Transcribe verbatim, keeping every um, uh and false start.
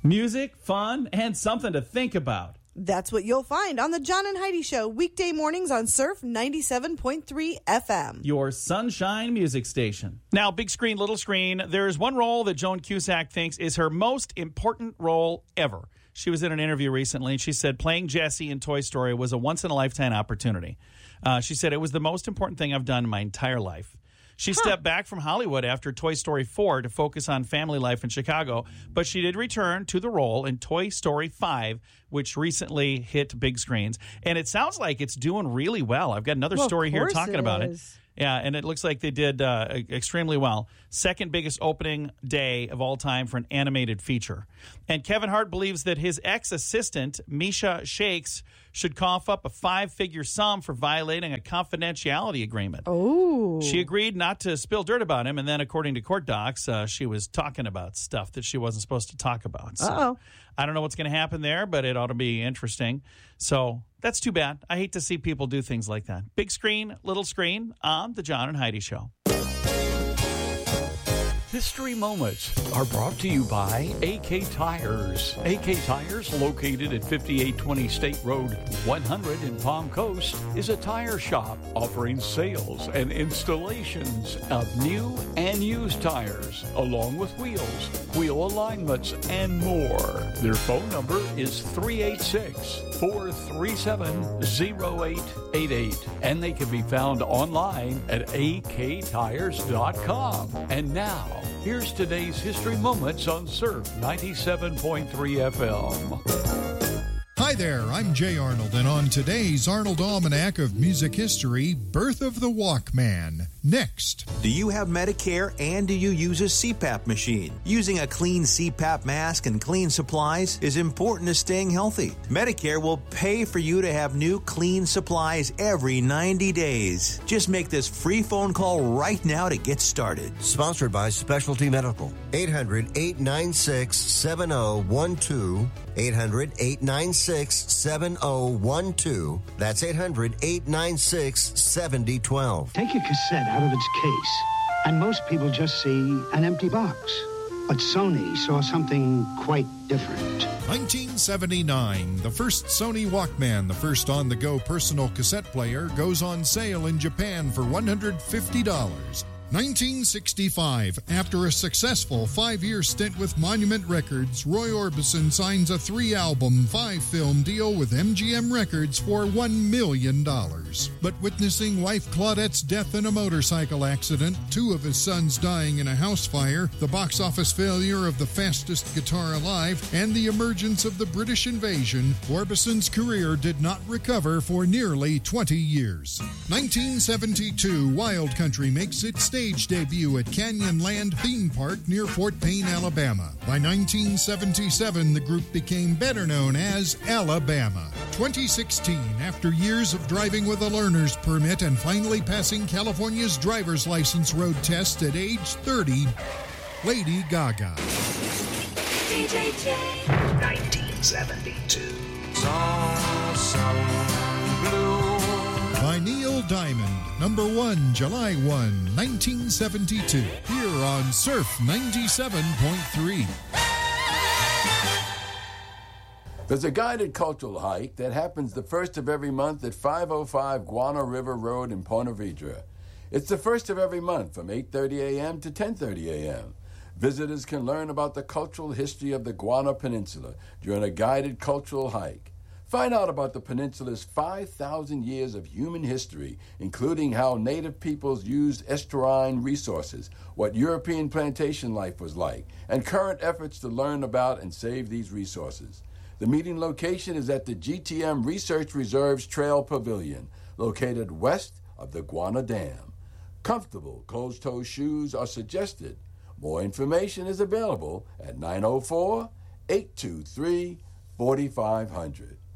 Music, fun, and something to think about. That's what you'll find on the John and Heidi Show, weekday mornings on Surf ninety-seven point three F M. Your sunshine music station. Now, big screen, little screen, there's one role that Joan Cusack thinks is her most important role ever. She was in an interview recently, and she said playing Jessie in Toy Story was a once-in-a-lifetime opportunity. Uh, she said, it was the most important thing I've done in my entire life. She huh. stepped back from Hollywood after Toy Story four to focus on family life in Chicago, but she did return to the role in Toy Story five, which recently hit big screens. And it sounds like it's doing really well. I've got another well, story here talking about is. it. Yeah, and it looks like they did uh, extremely well. Second biggest opening day of all time for an animated feature. And Kevin Hart believes that his ex-assistant, Misha Shakes, should cough up a five-figure sum for violating a confidentiality agreement. Oh. She agreed not to spill dirt about him, and then according to court docs, uh, she was talking about stuff that she wasn't supposed to talk about. So Uh-oh. I don't know what's going to happen there, but it ought to be interesting. So that's too bad. I hate to see people do things like that. Big screen, little screen on The John and Heidi Show. History Moments are brought to you by A K Tires. A K Tires, located at fifty-eight twenty State Road one hundred in Palm Coast, is a tire shop offering sales and installations of new and used tires, along with wheels, wheel alignments, and more. Their phone number is three eight six, four three seven, zero eight eight eight, and they can be found online at a k tires dot com. And now, here's today's History Moments on Surf ninety-seven point three F M. Hi there, I'm Jay Arnold, and on today's Arnold Almanac of Music History, Birth of the Walkman. Next. Do you have Medicare and do you use a C PAP machine? Using a clean C PAP mask and clean supplies is important to staying healthy. Medicare will pay for you to have new clean supplies every ninety days. Just make this free phone call right now to get started. Sponsored by Specialty Medical. eight hundred, eight nine six, seven zero one two. eight hundred, eight nine six, seven zero one two. That's eight hundred, eight nine six, seven zero one two. Take a cassette out of its case, and most people just see an empty box. But Sony saw something quite different. nineteen seventy-nine, the first Sony Walkman, the first on-the-go personal cassette player, goes on sale in Japan for one hundred fifty dollars. nineteen sixty-five, after a successful five-year stint with Monument Records, Roy Orbison signs a three-album, five-film deal with M G M Records for one million dollars. But witnessing wife Claudette's death in a motorcycle accident, two of his sons dying in a house fire, the box office failure of The Fastest Guitar Alive, and the emergence of the British invasion, Orbison's career did not recover for nearly twenty years. nineteen seventy-two, Wild Country makes its stage debut at Canyonland Theme Park near Fort Payne, Alabama. By nineteen seventy-seven, the group became better known as Alabama. twenty sixteen, after years of driving with a learner's permit and finally passing California's driver's license road test at age thirty, Lady Gaga. D J J. nineteen seventy-two. Song, song, blue. By Neil Diamond, number one, July first, nineteen seventy-two, here on Surf ninety-seven point three. There's a guided cultural hike that happens the first of every month at five oh five Guano River Road in Ponte Vedra. It's the first of every month from eight thirty a.m. to ten thirty a.m. Visitors can learn about the cultural history of the Guano Peninsula during a guided cultural hike. Find out about the peninsula's five thousand years of human history, including how native peoples used estuarine resources, what European plantation life was like, and current efforts to learn about and save these resources. The meeting location is at the G T M Research Reserves Trail Pavilion, located west of the Guano Dam. Comfortable closed-toe shoes are suggested. More information is available at nine oh four, eight two three, four five zero zero.